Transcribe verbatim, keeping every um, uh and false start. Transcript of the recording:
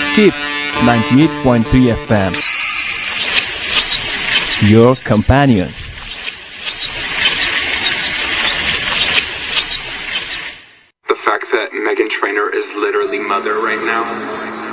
Kips ninety-eight point three F M. Your companion. The fact that Meghan Trainor is literally mother right now.